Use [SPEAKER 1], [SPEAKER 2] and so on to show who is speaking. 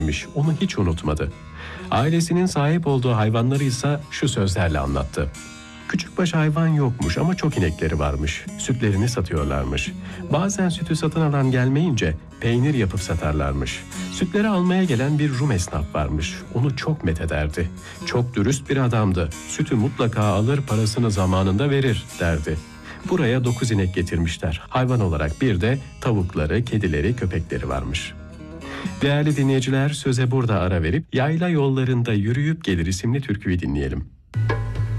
[SPEAKER 1] Onu hiç unutmadı. Ailesinin sahip olduğu hayvanları ise şu sözlerle anlattı. Küçükbaş hayvan yokmuş ama çok inekleri varmış. Sütlerini satıyorlarmış. Bazen sütü satın alan gelmeyince peynir yapıp satarlarmış. Sütleri almaya gelen bir Rum esnaf varmış. Onu çok methederdi. Çok dürüst bir adamdı. Sütü mutlaka alır, parasını zamanında verir derdi. Buraya 9 inek getirmişler. Hayvan olarak bir de tavukları, kedileri, köpekleri varmış. Değerli dinleyiciler, söze burada ara verip Yayla Yollarında Yürüyüp Gelir isimli türküyü dinleyelim.